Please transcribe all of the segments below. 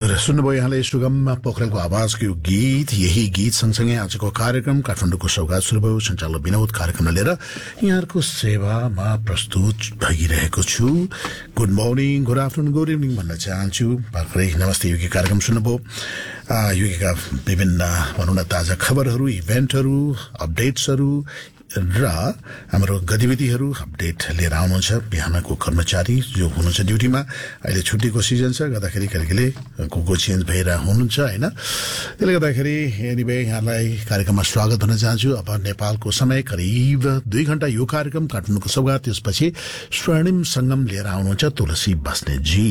हजुर सुन्नुभयो यहाँले सुगममा पोखरेलको आवाजको यो गीत यही गीत सँगसँगै आजको कार्यक्रम काठमाडौँको सौगात सुरु भयो सञ्चालक विनोद कार्यक्रमलाई लिएर यहाँहरूको सेवामा प्रस्तुत भइरहेको छु good morning good afternoon good evening भन्न चाहन्छु भर्खरै नमस्ते युगी कार्यक्रम सुन्नुभयो युगीका विभिन्न भनौँ न ताजा खबरहरू इभेन्टहरू अपडेट्सहरू र हाम्रो गतिविधिहरू अपडेट लिएर आउनुहुन्छ बिहानको कर्मचारी जो हुनुहुन्छ ड्युटीमा अहिले छुट्टीको सिजन छ गर्दाखेरि कहिले को चेन्ज भइरहेको हुनुहुन्छ होइन त्यसले गर्दाखेरि एनिवे यहाँलाई कार्यक्रममा स्वागत भन्न चाहन्छु अब नेपालको समय करिब 2 घण्टा यो कार्यक्रम काठमाडौँको सौगात त्यसपछि स्वर्णिम सङ्गम लिएर आउनुहुन्छ तुलसी बस्नेतजी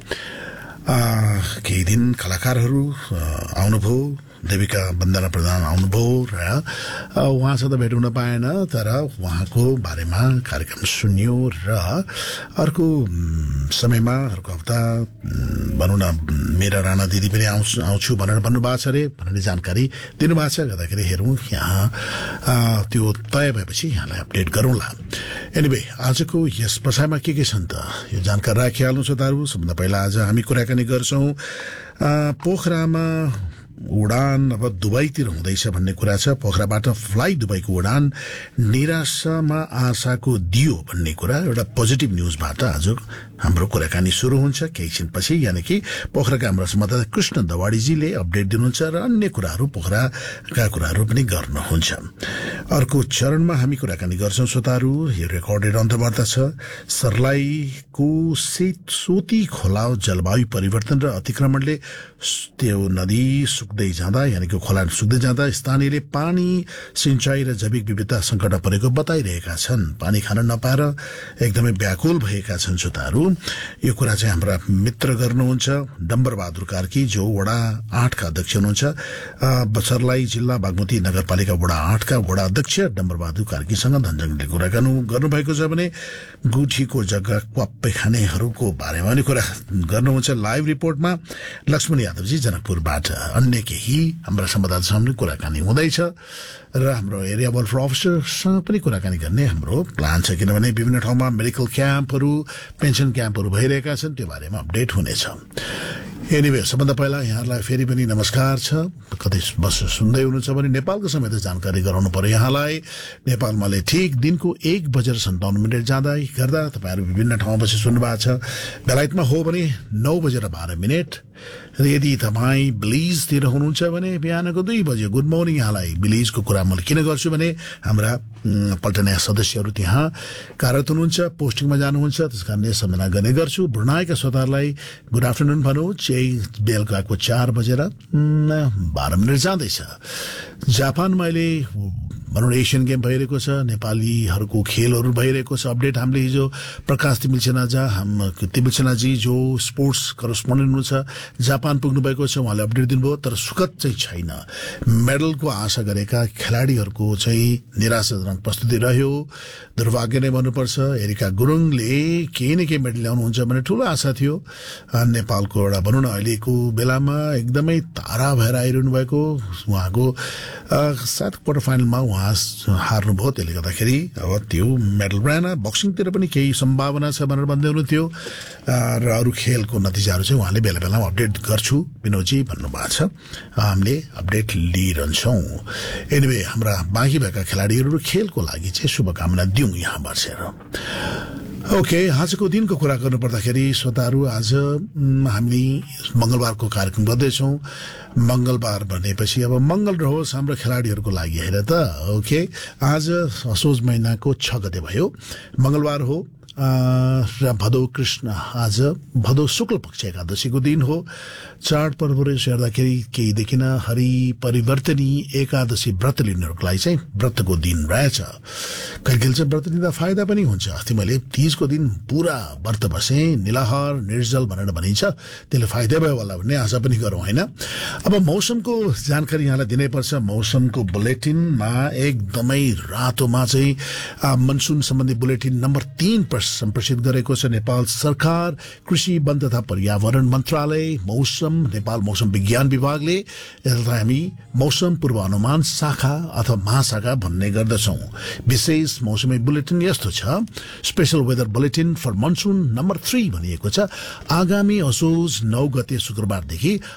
केही दिन कलाकारहरू आउनुभयो देविका वन्दना प्रधान आउनुभयो र उहाँसँग भेट हुन पाएन तर उहाँको बारेमा कार्यक्रम सुन्यो र अर्को समयमा अर्को हप्ता भनौँ न मेरा राणा दिदी पनि आउँछु भनेर भन्नुभएको छ अरे भन्ने जानकारी दिनुभएको छ गर्दाखेरि हेरौँ यहाँ त्यो तय भएपछि यहाँलाई अपडेट गरौँला एनिवे आजको यस प्रसारमा के छन् त यो जानकारी राखिहाल्नु श्रोताहरू सबभन्दा पहिला आज हामी कुराकानी गर्छौँ पोखरामा उडान अब दुबईतिर हुँदैछ भन्ने कुरा छ पोखराबाट फ्लाइट दुबईको उडान निराशामा आशाको दियो भन्ने कुरा एउटा पोजिटिभ न्युजबाट आज हाम्रो कुराकानी सुरु हुन्छ केही छिनपछि यानि कि पोखराका हाम्रो संवाददाता कृष्ण दवाडीजीले अपडेट दिनुहुन्छ र अन्य कुराहरू पोखराका कुराहरू पनि गर्नुहुन्छ अर्को चरणमा हामी कुराकानी गर्छौँ श्रोताहरू यो रेकर्डेड अन्तर्वार्ता छ सर्लाहीको सोती खोला जलवायु परिवर्तन र अतिक्रमणले त्यो नदी सुक्दै जाँदा यानि कि खोला सुक्दै जाँदा स्थानीयले पानी सिंचाई र जैविक विविधता सङ्कटमा परेको बताइरहेका छन् पानी खान नपाएर एकदमै व्याकुल भएका छन् श्रोताहरू यो कुरा चाहिँ हाम्रा मित्र गर्नुहुन्छ डम्बर बहादुर कार्की जो वडा 8 का अध्यक्ष हुनुहुन्छ सर्लाही जिल्ला बागमती नगरपालिका वडा 8 का वडा अध्यक्ष डम्बर बहादुर कार्कीसँग धनजंगले कुराकानी गर्नुभएको छ भने गुठीको जग्गा क्वाप्पै खानेहरूको बारेमा पनि कुरा गर्नुहुन्छ लाइभ रिपोर्टमा लक्ष्मण यादवजी जनकपुरबाट अन्य केही हाम्रा संवाददातासँग कुराकानी हुँदैछ र हाम्रो एरिया वेलफेयर अफिसरसँग पनि कुराकानी गर्ने हाम्रो प्लान छ किनभने विभिन्न ठाउँमा मेडिकल क्याम्पहरू पेन्सन क्याम्पहरू भइरहेका छन् त्यो बारेमा अपडेट हुनेछ एनिवे सबभन्दा पहिला यहाँलाई फेरि पनि नमस्कार छ कतै बस सुन्दै हुनुहुन्छ भने नेपालको समेत जानकारी गराउनु पर्यो यहाँलाई नेपालमा ठिक दिनको 1:57 जाँदै गर्दा तपाईँहरू विभिन्न ठाउँमा बसी सुन्नु भएको छ बेलायतमा हो भने 9:12 र यदि तपाईँ बिलिजतिर हुनुहुन्छ भने बिहानको 2 बजे गुड मर्निङ यहाँलाई बिलिजको कुरा मैले किन गर्छु भने हाम्रा पल्टनका सदस्यहरू त्यहाँ कार्यरत हुनुहुन्छ पोस्टिङमा जानुहुन्छ त्यसकारणले सम्झना गर्ने गर्छु ब्रुनाईका श्रोताहरूलाई गुड आफ्टरनुन भनौँ बेलुकाको 4:12 जाँदैछ जापानमा अहिले भनौँ एसियन गेम भइरहेको छ नेपालीहरूको खेलहरू भइरहेको छ अपडेट हामीले हिजो प्रकाश तिमिलसेनाजी जो स्पोर्ट्स करेस्पोन्डेन्ट हुनुहुन्छ जापान पुग्नु भएको छ उहाँले अपडेट दिनुभयो तर सुखद चाहिँ छैन मेडलको आशा गरेका खेलाडीहरूको चाहिँ निराशाजनक प्रस्तुति रह्यो दुर्भाग्य नै भन्नुपर्छ एरिका गुरुङले केही न केही मेडल ल्याउनुहुन्छ भन्ने ठुलो आशा थियो नेपालको एउटा भनौँ न अहिलेको बेलामा एकदमै तारा भएर आइरहनु भएको उहाँको सायद क्वार्टर फाइनलमा उहाँ हार्नुभयो त्यसले गर्दाखेरि अब त्यो मेडल रहेन बक्सिङतिर पनि केही सम्भावना छ भनेर भन्दै हुनुहुन्थ्यो र अरू खेलको नतिजाहरू चाहिँ उहाँले बेला बेलामा अपडेट गर्छु विनोदजी भन्नुभएको छ हामीले अपडेट लिइरहन्छौँ एनिवे हाम्रा बाँकी भएका खेलाडीहरू खेलको लागि चाहिँ शुभकामना दिउँ यहाँ बसेर ओके आजको दिनको कुरा गर्नुपर्दाखेरि श्रोताहरू आज हामी मंगलबारको कार्यक्रम गर्दैछौँ मंगलबार भनेपछि अब मंगल रहोस् हाम्रो खेलाडीहरूको लागि हेर त ओके आज असोज महिनाको 6 गते भयो मंगलबार हो र भदौ कृष्ण आज भदौ शुक्ल पक्ष एकादशीको दिन हो चाड पर्वहरू हेर्दाखेरि केही देखिन हरि परिवर्तनी एकादशी व्रत लिनेहरूको लागि चाहिँ व्रतको दिन रहेछ कहिले चाहिँ व्रत लिँदा फाइदा पनि हुन्छ अस्ति मैले 30 को दिन पूरा व्रत बसे निलाहार निर्जल भनेर भनिन्छ त्यसले फाइदा भयो होला भन्ने आशा पनि गरौँ हैन अब मौसमको जानकारी यहाँलाई दिनैपर्छ मौसमको बुलेटिनमा एकदमै रातोमा चाहिँ मनसुन सम्बन्धी बुलेटिन नम्बर 3 सम्प्रेषित गरेको छ नेपाल सरकार कृषि वन तथा पर्यावरण मन्त्रालय मौसम नेपाल मौसम विज्ञान विभागले यसलाई हामी मौसम पूर्वानुमान शाखा अथवा महाशाखा भन्ने गर्दछौं विशेष मौसमी बुलेटिन यस्तो छ special weather bulletin for monsoon number 3 भनिएको छ आगामी असोज 9 गते शुक्रबारदेखि